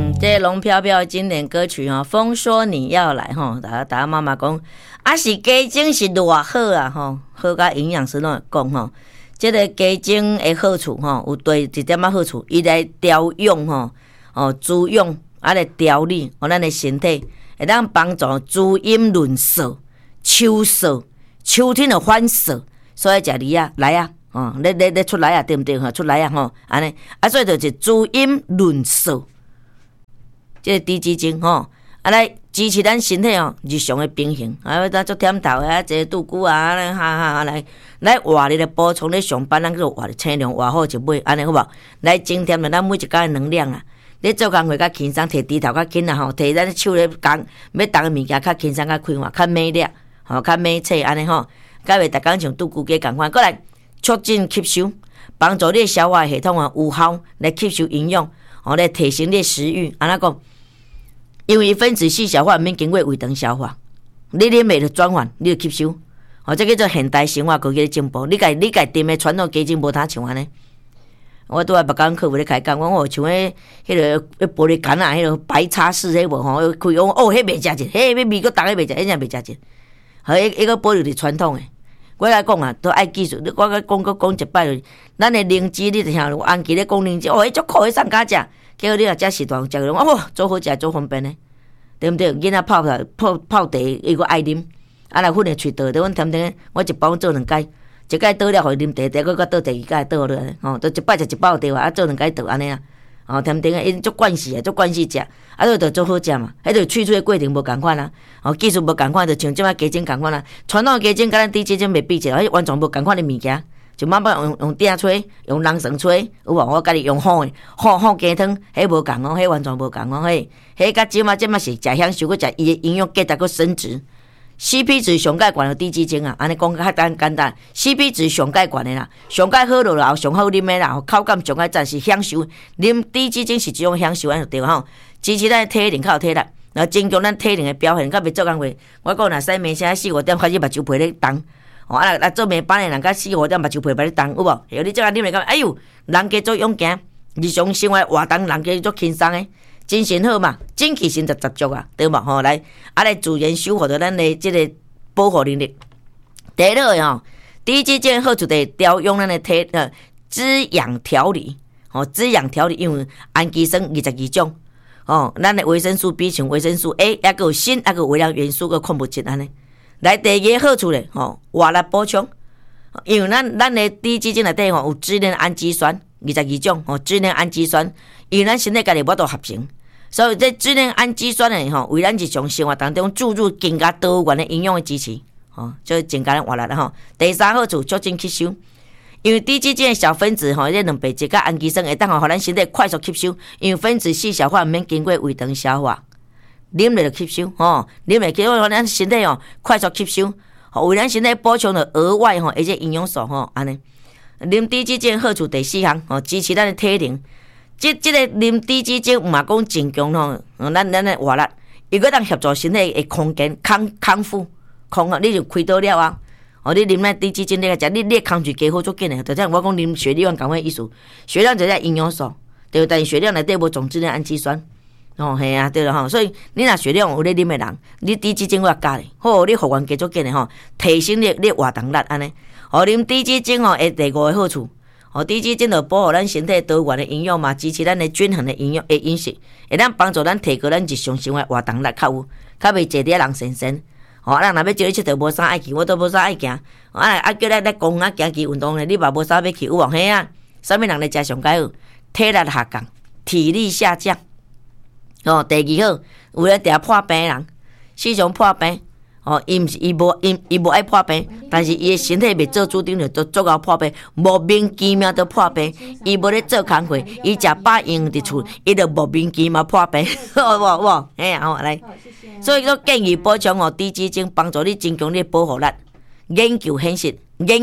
这龙飘飘的经典歌曲哈，风说你要来哈，大家妈妈讲，啊是鸡精是偌好啊吼，好甲营养师拢会讲吼，这个鸡精的好处吼，有对一点仔好处，伊来调养吼，滋养啊来调理咱的身体，会当帮助滋阴润燥、秋燥、秋天的欢色，所以食梨啊来啊。你出来啊，对不对？出来啊，吼，安尼啊，所以就是滋阴润燥，这个低脂精吼，来支持咱身体日常的平衡。咱做点头啊，坐肚骨啊，来活力来补充咧上班，咱叫活力清凉，活好一尾，安尼好无？来增添咱每一天的能量啊！你做工会较轻松，摕低头较紧啊，吼，摕咱手咧工要动的物件较轻松、较开化、较美丽，较美丽安尼吼，甲袂逐工像肚骨鸡共款，过来。促进吸收，帮助你的消化系统有效来吸收营养，来提升你的食欲。安怎讲？因为分子细小化免经过胃肠消化，你啉袂着转换，你就吸收。这叫做现代生活科技的进步。你家炖的传统鸡精无他像安尼。我拄仔别讲客户咧开讲，我像迄玻璃干啊，迄个白叉式迄无吼，开讲迄袂食劲，迄味个重迄袂食，迄真袂食劲。迄个保留伫传统的。我来讲啊，都爱技术。我讲一摆就，咱的灵芝，你著听有安琪咧讲灵芝，迄足苦，迄送家食。结果你若食时段食个，做好食，做方便呢，对毋对？囡仔泡茶，伊个爱啉，来粉的喙倒，阮甜甜，我一包做2摆，一摆倒了，互伊啉第二，搁倒第2摆倒落来，都一摆食一包对啊，做2摆倒安尼啊。甜甜因足惯势啊，足惯势食，就做好食嘛。迄就萃取的过程无共款啦，技术无共款，就像即摆鸡精共款啦。传统的鸡精甲咱低脂精袂比者，迄完全无共款的物件。就慢慢用鼎吹，用人参吹，有无？我家己用好的，好鸡汤，迄无共迄完全无共迄甲即摆是食享受，佮食伊的营养价值佮升值。CP 值上介悬的低脂精啊，安尼讲较简单。CP 值上介悬的啦，上介好落后上好啉的啦，口感上介赞是享受。啉低脂精是一种享受，安就对吼。支持咱的体能较有体力，然后增强咱体能的表现，较袂做工课。我讲若使暝声4-5点开始目睭皮咧动，做暝班的人甲4-5点目睭皮咧动，有无？有你即下啉来讲，哎呦，人家做勇敢，日常生活活动人家做轻松的。精神好嘛，精气神就十足啊，对嘛吼？来自然修复着咱的这个保护能力。第二个低脂精好处就调养咱的滋养调理，滋养调理因为氨基酸22种，咱的维生素 B 像维生素 A， 还有锌，还有微量元素个矿物质安尼。来第二个好处咧，活力补充，因为咱的低脂精内底有支链氨基酸22种，支链氨基酸，因为咱身体家己无法度合成。所以这支链氨基酸呢，为咱日常生活当中注入更加多元的营养的支持，就增加咱活力啦吼。第三好处促进吸收，因为低脂精的小分子这蛋白质甲氨基酸会当互咱身体快速吸收，因为分子细小化免经过胃肠消化，啉了就吸收，啉了叫咱身体快速吸收，为咱身体补充了额外一些营养素安尼。啉低脂精好处第4项支持咱的体能。这个啉低脂精嘛讲增强咱的活力，伊个当协助身体的空间康复，你就开刀了啊！你啉咱低脂精你个食，你的空水加好足紧的，就像我讲啉血量共款意思，血量就是营养素，对，但是血量内底无总质的氨基酸，系啊，对了所以你若血量有咧啉的人，你低脂精我加咧，好，你复原加足紧的提升你活动力安尼，啉低脂精的第5个好处。低脂精就保护咱身体多元的营养嘛，支持咱的均衡的营养的饮食，会当帮助咱提高咱日常生活活动力较有，较袂坐伫人身身。人若要叫你佚佗无啥爱去，我都无啥爱行。叫咱咧公园行去运动咧，你嘛无啥要去，有无？嘿啊，啥物人咧食上介好？体力下降，体力下降。第2好，有咧定破病的人，时常破病。伊无爱破病，但是伊的身体袂做主张，就做到破病，莫名其妙就破病。伊无咧做工课，伊食饱用伫厝，伊就莫名其妙破病，有？哎呀，来，所以说建议补充低脂精，帮助你增强你的保护力。研究显示，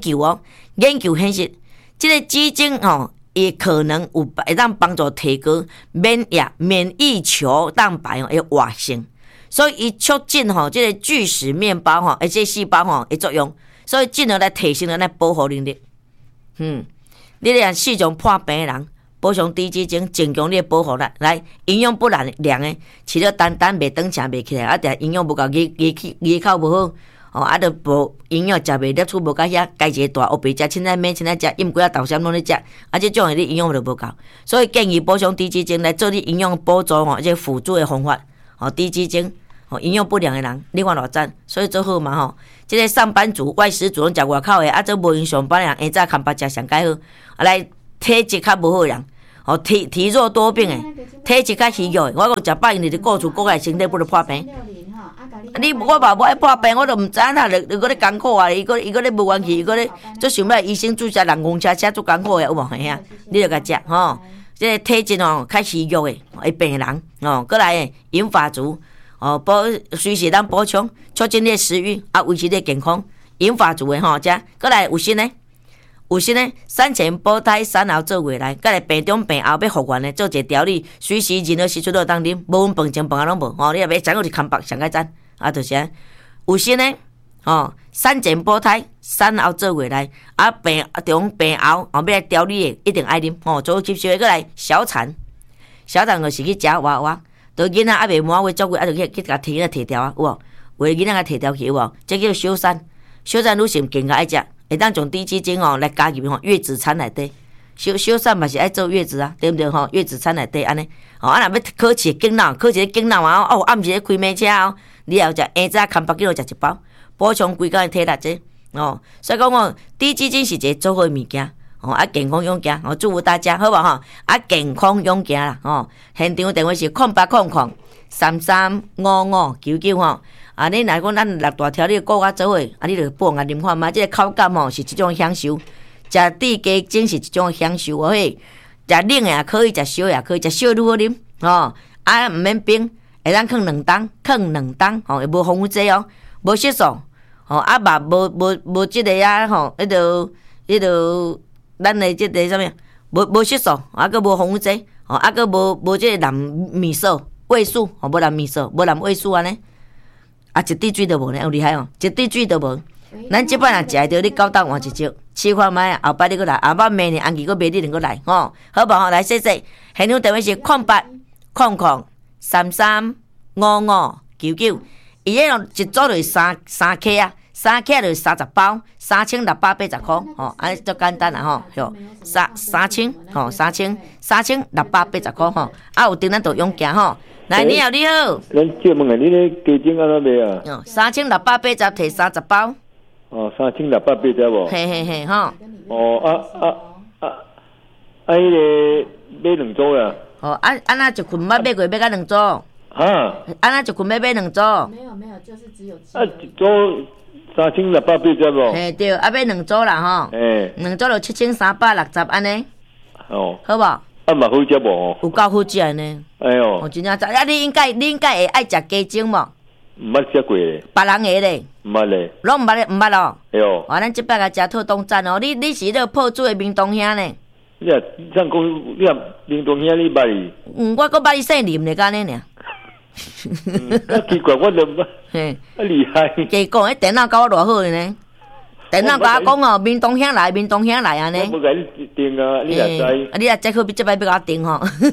这个脂精也可能会当帮助提高免疫球蛋白的活性。所以伊促进这个巨噬面包这细胞的作用，所以进而来提升咱的保护能力。你若四种破病的人， 补充低基精，增强你的保护力。来，营养不良的，吃了单袂长成袂起来，定营养无够，牙口无好，就无营养，食袂摄取无够遐，家一个大乌白食，凊彩面凊彩食，饮几啊豆浆拢咧食，这种的你营养就无够，所以建议补充低基精来做你营养补助这辅助的方法。低基精，营养不良的人，你看偌赞，所以做好嘛这个上班族、外食族拢食外口的，做无用上班的人，下早看别食上介好，来体质较无好的人。体弱多病的，体质较虚弱的，我讲食饱因就顾厝顾来身体不如破病。我嘛无爱破病，我都毋知影他，你搁咧艰苦啊！伊搁咧无元气，伊搁咧做想要医生注射人工车做艰苦的，有无嘿啊？你著甲食即个体质较虚弱的，病人过来银发族随时咱补充，促进你的食欲维持你的健康。银发族的遮过来有锌呢。有锌呢，产前、保胎、产后做月来，甲来病中病后要复原的，做一个调理，随时任何时阵都当啉，无阮饭前饭后拢无。你也袂想去看白上个赞，就是有锌呢，产前保胎、产后做月来，病中病后要来调理的，一定爱啉。做吸收的过来小产就是去食娃娃，到囡仔未满月足月，去甲提掉有无？为囡仔甲提掉去有无？这叫小产，小产女性更加爱食。会当从低基精来加入月子餐内底，小产嘛是爱做月子啊，对不对月子餐内底安尼，若要考试经脑，考试经脑啊，暗时咧开马车你也有食，下早看8kg食一包，补充规工的体力这所以讲低基精是一个做好的物件健康勇健祝福大家好无健康勇健啦现场电话是0800335599你若讲咱6大条，你顾我做伙，你就补啉看嘛。这个口感是一种享受，食低基精是一种享受食冷的也可以，食烧也可以，食烧愈好啉毋免冰，会当放2冬，会无防腐剂无色素嘛无即个迄个咱的即个啥物无色素佫无防腐剂佫无即个蓝味素、味素无蓝味素、无蓝味素安尼。一滴水都无呢，有厉害一滴水都无。咱即摆若食着，你9斗换1招，试看卖后摆你搁来，后摆明年安期搁买你两个来好无来谢谢。现场电话是0800335599，伊迄种一组就是三克啊，3克就是30包，3680块安尼足简单啦3680块有订咱就用行来，你好， 咱借问下，你咧鸡精安怎卖啊 ？3680摕30包。 3680无？ 嘿， 迄个买2组啦。 安那一捆要买过，买到2组。安那一捆要买2组？ 没有，就是只有。 一组3680无？ 嘿，对，买2组啦2组就7360安尼。好无？ 嘛好食无？ 有够好食呢。 哎呦， 真正你应该会爱食鸡精无？ 毋捌食过咧。 别人的咧？ 毋捌咧。 拢毋捌咯？ 哎呦， 咱即摆甲食特东赞你是迄个泡煮的明东兄呢？ 你若讲你若明东兄你捌伊？ 我搁捌伊姓林咧，干呢尔。 奇怪，我都捌。厉害。 加讲，迄电脑搞偌好呢？电脑甲我讲明东兄来安尼。 我无甲你订啊，你也知。 你也即摆要甲我订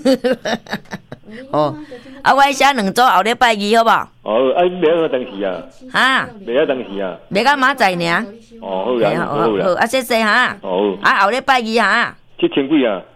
我写2组后礼拜2好无？ 袂晓当时啊。袂晓当时啊。 袂到明仔载尔。 好啦，好啦。 谢谢好。 后礼拜2 7000几啊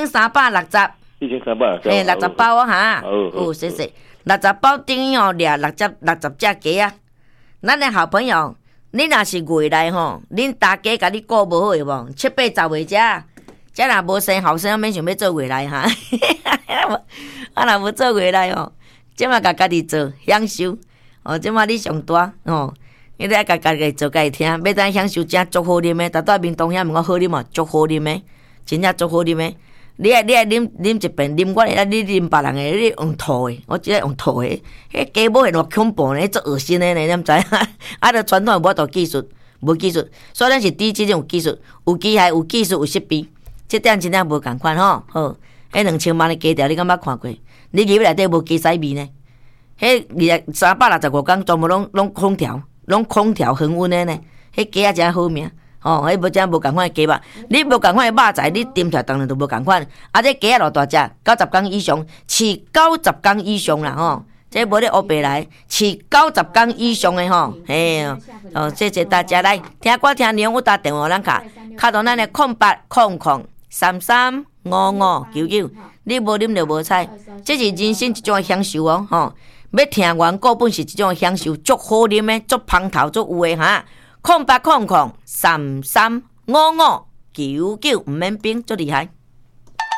？7360。60包好，谢谢。60包等于掠60只鸡啊！咱的好朋友。你若是月来恁大家甲你顾无好无？7、8、10月这若无生后生，免想要做月来若无做月来即马甲家己做享受即马你上大你得甲家己做家己听，要当享受真足好啉的，逐带面东遐问我好啉嘛，足好啉的，真正足好啉的。你爱啉一遍，啉我的，你啉别人的，你用吐的，我只爱用吐的。迄鸡母现偌恐怖呢，足恶心的呢，你毋知？就传统无多技术，无技术，所以咱是低这种技术，有机械，有技术，有设备，这点真正无共款好，迄2000万的鸡条，你敢捌看过？你入内底无鸡屎味呢？迄365天专门拢空调恒温的呢？迄鸡仔真好命吼，迄无正无共款的鸡肉，你无共款的肉材，你炖出来当然就无共款。啊，这鸡仔偌大只，90天以上，饲90天以上啦吼。这无咧乌白来，饲90天以上的吼，嘿哦，谢谢大家来听歌听内容，我打电话咱卡到咱的0800335599，你无啉就无采，这是人生一种享受哦吼。要听完歌本是一种享受，足好啉的，足芳头足有的哈。0800335599，毋免冰，足厉害。